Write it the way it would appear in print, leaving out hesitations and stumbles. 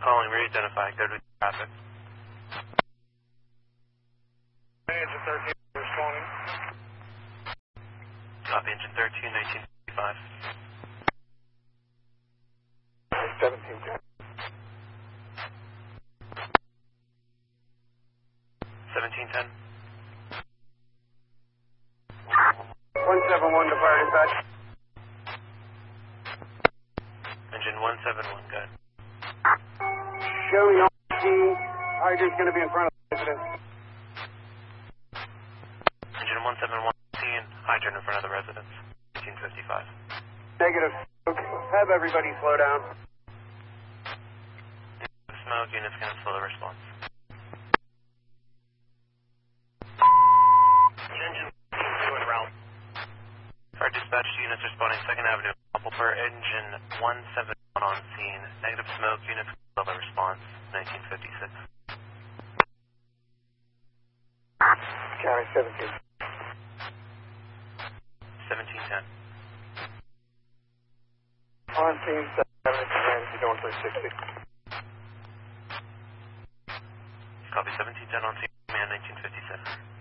calling, re-identify, go to traffic. Engine 13, responding. Copy, engine 13, 1955. 1710. 1710. 171 to fire dispatch. Engine 171, good. Showing on scene. Hydrant's going to be in front of the residence. Engine 171, scene, hydrant in front of the residence, 1855. Negative. Have everybody slow down. Smoke, units can slow the response. Engine doing route. Fire dispatch units responding 2nd Avenue. For engine 171 on scene. Negative smoke, units can slow the response, 1956. County 17. 1710. On scene, 7 command, you're doing 360. Copy 1710 on scene, command 1956.